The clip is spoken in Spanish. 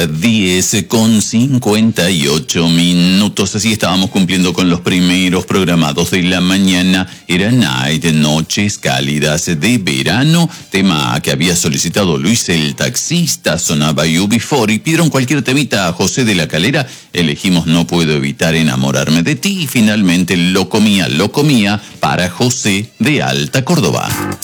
10:58. Así estábamos cumpliendo con los primeros programados de la mañana. Era Night, Noches Cálidas de Verano, tema que había solicitado Luis el Taxista. Sonaba UB4 y pidieron cualquier temita a José de la Calera. Elegimos No Puedo Evitar Enamorarme de Ti y finalmente Lo Comía para José de Alta Córdoba.